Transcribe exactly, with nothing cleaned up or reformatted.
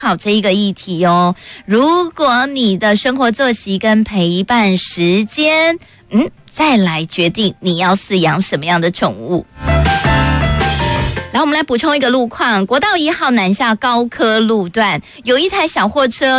好这一个议题哦。如果你的生活作息跟陪伴时间，嗯，再来决定你要饲养什么样的宠物。然后我们来补充一个路况，国道一号南下高科路段有一台小货车